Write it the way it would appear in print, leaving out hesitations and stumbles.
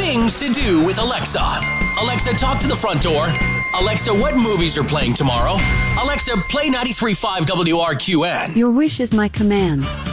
things to do with Alexa. Alexa, talk to the front door. Alexa, what movies are playing tomorrow? Alexa, play 93.5 WRQN. Your wish is my command.